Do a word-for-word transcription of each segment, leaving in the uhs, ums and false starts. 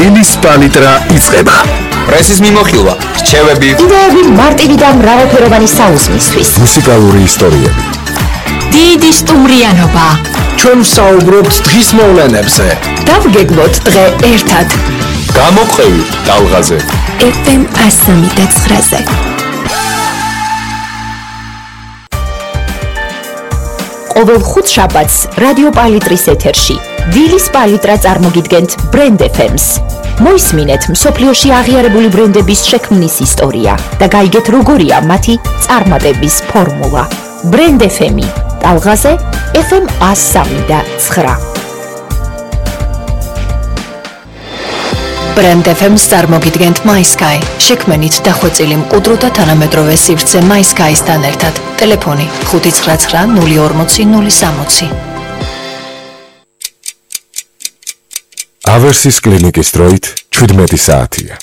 დილის პალიტრა იწყება. პრესის მიმოხილვა, რჩევები, იდეები მარტივი და მრავალფეროვანი საუზმისთვის. მუსიკალური ისტორიები. დიდი სტუმრიანობა. ჩვენ ვსაუბრობთ დღის მოვლენებზე. დავგეგმოთ დღე ერთად. გამოყევი ტალღაზე. ეფ ემ one oh three point nine-ზე. ყოველ ხუთშაბათს რადიო პალიტრის ეთერში დილის პალიტრა წარმოგიდგენთ ბრენდ ეფ ემს. მოისმინეთ მსოფლიოში აღიარებული ბრენდების შექმნის ისტორია და გაიგეთ როგორია მათი წარმატების ფორმულა. ბრენდ ეფ ემი ტალღაზე ეფ ემ one oh three point nine. ბრენდ ეფ ემს წარმოგიდგენთ MySky. შექმენით დახვეწილი მყუდრო და თანამედროვე სივრცე MySky-სთან ერთად. ტელეფონი ხუთი ცხრა ცხრა ნული ორმოცი ნული სამოცი. ავერსის კლინიკის დროით შვიდმეტი საათია.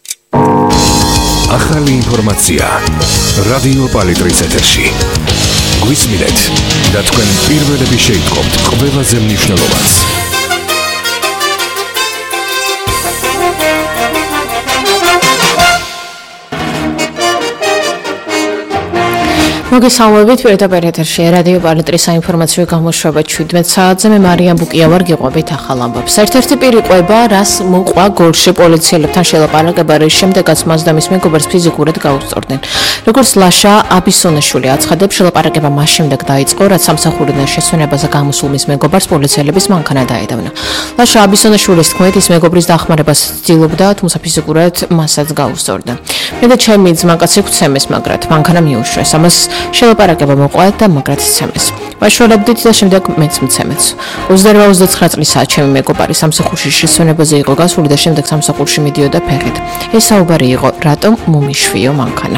ახალი ინფორმაცია რადიო პალიტრის ეთერში. გვისმინეთ და თქვენ პირველები შეიტყობთ ყველაზე მნიშვნელოვანს. მოგესალმებით პირდაპირ ეთერში რადიო პალიტრის საინფორმაციო გამოშვება შვიდმეტ საათზე. მე მარიამ ბუკია ვარ, გიყვებით ახალ ამბებს. ერთ-ერთი პირი ყვება, რას მოყვა გოლში პოლიციელებთან შელაპარაკება, რის შემდეგაც მას და მის მეგობარს ფიზიკურად გაუსწორდნენ. როგორც ლაშა აბისონაშვილი აცხადებს, შელაპარაკება მას შემდეგ დაიწყო, რაც სამსახურიდან შესვენებაზე გამოსულ მის მეგობარს პოლიციელების მანქანა დაედევნა. ლაშა აბისონაშვილის თქმით, ის მეგობრის დახმარებას ცდილობდა, თუმცა ფიზიკურად მასაც გაუსწორდა. მე და ჩემი ძმაკაცი გვცემეს, მაგრამ მანქანა მიუშვეს. ამას შელაპარაკება მოყვა და მაგრად სცემეს. ვაშორებდით და შემდეგ მეც მცემეს. ოცდაოთხ ოცდაცხრა წლისაა ჩემი მეგობარი სამსახურში შესვენებაზე იყო გასული და შემდეგ სამსახურში მიდიოდა ფეხით. ეს საუბარი იყო, რატომ მომიშვიო მანქანა.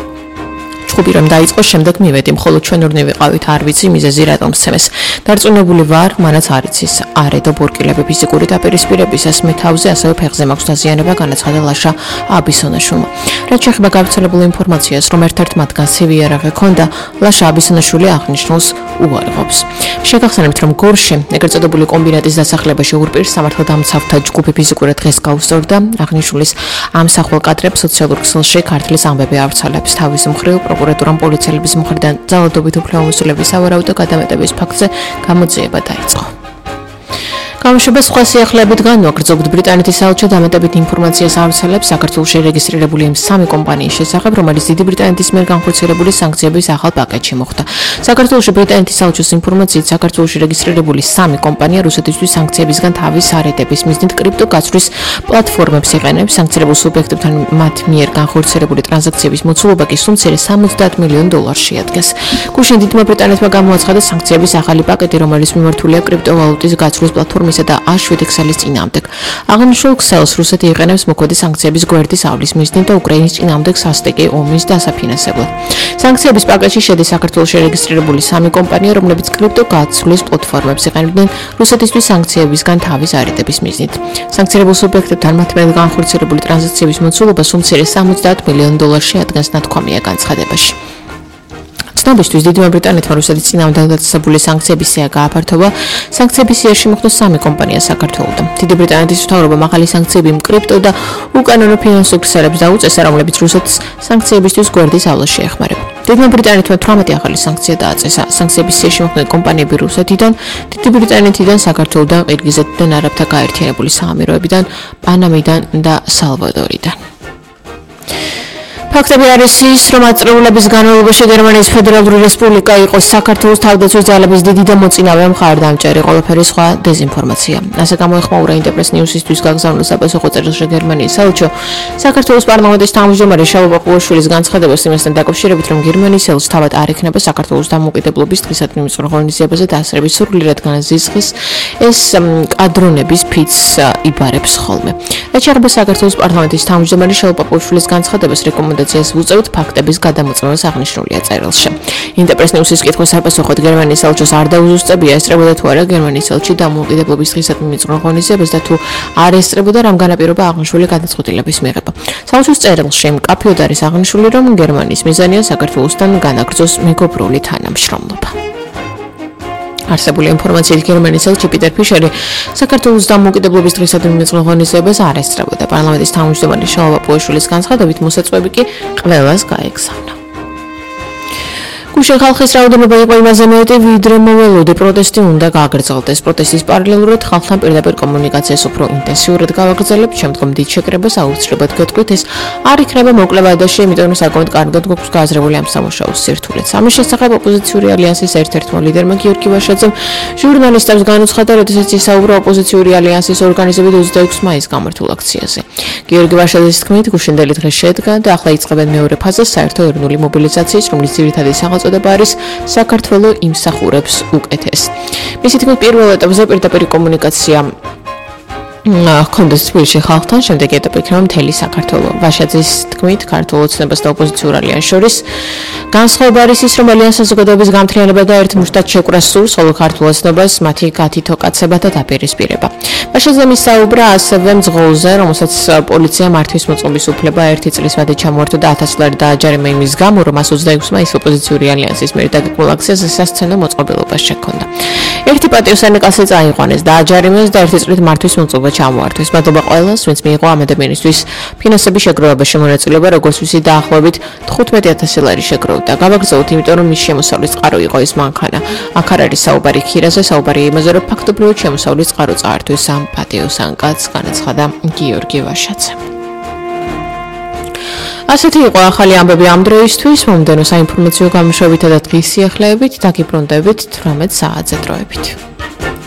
ჭუბი რომ დაიწყო, შემდეგ მივედი, მხოლოდ ჩვენ ორნი ვიყავით, არ ვიცი მიზეზი რატომ სცემეს. დარწმუნებული ვარ, მანაც არ იცის. არედო ბორკილები ფიზიკური დაპირისპირებისას მე თავზე ასევე ფეხზე მაქვს დაზიანება, განაცხადა ლაშა აბისონაშვილმა. რაც შეეხება გავრცელებულ ინფორმაციას, რომ ერთ-ერთ მათგანს ცივი იარაღი ჰქონდა, ლაშა აბისონაშვილი აღნიშნულს უარყოფს. შეგახსენებთ, რომ გორში ეგრეთ წოდებული კომბინატის დასახლებაში ურპირს სამართალდამცავთა ჯგუფი ფიზიკურად დღეს გაუსწორდა. აღნიშნულის ამსახველ კადრებს სოციალურ ქსელში ქართლის ამბები ავრცელებს. თავის მხრივ პროკურატურამ პოლიციელების მხრიდან ძალადობით უფლებამოსილების სავარაუდო გადამეტების ფაქტზე გამოძიება დაიწყო. გამოშვება სხვა სიახლეებით განვაგრძობთ. ბრიტანეთის საელჩო დამატებით ინფორმაციას ავრცელებს საქართველოში რეგისტრირებული იმ სამი კომპანიის შესახებ, რომელიც დიდი ბრიტანეთის მიერ განხორციელებული სანქციების ახალ პაკეტში მოხვდა. საქართველოში ბრიტანეთის საელჩოს ინფორმაციით, საქართველოში რეგისტრირებული სამი კომპანია რუსეთისთვის სანქციებისგან თავის არიდების მიზნით კრიპტოგაცვლის პლატფორმებს იყენებს. სანქცირებულ სუბიექტებთან მათ მიერ განხორციელებული ტრანზაქციების მოცულობა კი სულ მცირე სამოცდაათ მილიონ დოლარს შეადგენს. გუშინ დიდმა ბრიტანეთმა გამოაცხადა სანქციების ახალი პაკეტი, რომელიც მიმართულია კრიპტოვალუტის გაცვლის პლატფორმის და A seven ქსელის წინააღმდეგ. აღნიშნულ ქსელს რუსეთი იყენებს მოქმედი სანქციების გვერდის ავლის მიზნით და უკრაინის წინააღმდეგ სასტიკი ომის დასაფინანსებლად. სანქციების პაკეტში შედის საქართველოში რეგისტრირებული სამი კომპანია, რომლებიც კრიპტოგაცვლის პლატფორმებს იყენებდნენ რუსეთისთვის სანქციებისგან თავის არიდების მიზნით. სანქცირებულ სუბიექტებთან მათ მიერ განხორციელებული ტრანზაქციების მოცულობა სულ მცირე სამოცდაათ მილიონ დოლარს შეადგენს, ნათქვამია განცხადებაში. ცნობისთვის დიდმა ბრიტანეთმა რუსეთის წინააღმდეგ დაწესებული სანქციების სია გააფართოვა. სანქციების სიაში მოხვდა სამი კომპანია საქართველოდან. დიდი ბრიტანეთის მთავრობამ ახალი სანქციები კრიპტო და უკანონო ფინანსურ ქსელებს დაუწესა, რომლებიც რუსეთს სანქციებისთვის გვერდის ავლას შეეხმარება. დიდმა ბრიტანეთმა თვრამეტი ახალი სანქცია დააწესა. სანქციების სიაში მოხვდნენ კომპანიები რუსეთიდან, დიდი ბრიტანეთიდან, საქართველოდან, ყირგიზეთიდან, არაბთა გაერთიანებული საამიროებიდან, პანამიდან და სალვადორიდან. ფაქტები არის ის, რომ აწარმოების განმავლობაში გერმანიის ფედერალური რესპუბლიკა იყო საქართველოს თავდაცვის ძალების დიდი და მოწინავე მხარდამჭერი, ყველაფერი სხვა დეზინფორმაცია. ასე გამოეხმაურა ინტერპრეს ნიუსისთვის გაგზავნილ საპასუხო წერილში გერმანიის საელჩო. საქართველოს პარლამენტის თავმჯდომარე შალვა პაპუაშვილის განცხადებას იმასთან დაკავშირებით, რომ გერმანიის ელჩს თავად არ ექნება საქართველოს დამოუკიდებლობის დღისადმი მიწვრო ღონისძიებაზე დასწრების სრულიად განზისხის, ეს კადრონების ფიცს იბარებს ხოლმე. რაც შეეხება საქართველოს პარლამენტის თავმჯდომარე შალვა პაპუაშვილის განცხადებას, რეკომენდაციას ვუწევთ ფაქტების გადამოწმებას აღნიშნულია წერილში. ინტერპრეს ნიუსის კითხვის საპასუხოდ გერმანიის ელჩოს არ დაუზუსტებია, ესწრებოდა თუ არა გერმანიის ელჩი დამოუკიდებლობის დღისადმი მიწვრო ღონისძიებას და თუ არ ესწრებოდა რამ განაპირობა აღნიშნული გადაწყვეტილების მიღება. საელჩოს წერილში მკაფიოდ არის აღნიშნული, რომ გერმანიის მიზანია საქართველოსთან განაგრძოს მეგობრული თანამშრომლობა. არსებული ინფორმაციით გერმანიის ელჩი პიტერ ფიშერი საქართველოს დამოუკიდებლობის დღისადმი მეწყვილღონისძიებას არ ესწრებოდა. პარლამენტის თავმჯდომარე შალვა პუაშვილის განცხადებით მოსაწვევი კი ყველას გაეგზავნა. გუშინ ხალხის რაოდენობა იყო იმაზე მეტი, ვიდრე მოველოდი პროტესტი უნდა გააგრძელდეს. პროტესტის პარალელურად ხალხთან პირდაპირ კომუნიკაციას უფრო ინტენსიურად გავაგრძელებთ, შემდგომ დიდ შეკრებას აუცილებლად გეტყვით, ეს არ იქნება მოკლევადაში, იმიტომ რომ საკმაოდ კარგად გვაქვს გააზრებული ამ სამუშაოს სირთულეც. ამის შესახებ ოპოზიციური ალიანსის ერთ-ერთმა ლიდერმა გიორგი ვაშაძემ ჟურნალისტებს განუცხადა, როდესაც ისაუბრა ოპოზიციური ალიანსის ორგანიზებით ოცდაექვსი მაისს გამართულ აქციაზე. გიორგი ვაშაძის თქმით, გუშინდელი დღე შედგა და ახლა იწყებენ მეორე ფაზას საერთო ეროვნული მობილიზაციის, რომლის ძირითადი სახელწოდება არის საქართველოს იმსახურებს უკეთეს. მისი თქმით, პირველ ეტაპზე პირდაპირ კომუნიკაცია ჰქონდეს თბილისში ხალხთან, შემდეგ ეტაპი იქნება მთელი საქართველოს. ვაშაძის თქმით, ქართულ ოცნებას და ოპოზიციურ ალიანსს შორის განსხვავება არის ის, რომ ალიანს საზოგადოების გამთლიანება და ერთმუშტად შეკვრა სურს, ხოლო ქართულ ოცნებას მათი გათითო-კაცება და დაპირისპირება. ვაშაძემ ისაუბრა ასევე მძღოლზე, რომელსაც პოლიცია მართვის მოწყობის უფლება ერთი წლის ვადით ჩამოართვა და ათას დოლარი დააჯარიმა იმის გამო, რომ მას ოცდაექვსი მაისს ოპოზიციური ალიანსის მიერ დაგეგმილ აქციაზე სასცენო მოწყობილობა შექონდა. ერთი პატიოსანი კაცი წაიყვანეს, დააჯარიმეს და ერთი წლით მართვის მოწყობა ჩამოართვეს. მადლობა ყველას, ვინც მიიღო ამ ადამიანისთვის ფინანსების შეგროვებაში მონაწილეობა, როგორც ვიცი, დაახლოებით თხუთმეტი ათასი ლარი შეგროვდა. გავაგრძელოთ, იმიტომ რომ მის შემოსავლის წყარო იყო ეს მანქანა. აქ არ არის საუბარი ქირაზე, საუბარი იმაზე, რომ ფაქტობრივად შემოსავლის წყარო წაართვეს ამ პატიოსან კაცს, განაცხადა გიორგი ვაშაძემ. ასეთი იყო ახალი ამბები ამ დროისთვის, მომდევნო საინფორმაციო გამოშვებითა და დღის სიახლეებით, დაგიბრუნდებით თვრამეტ საათზე დროებით.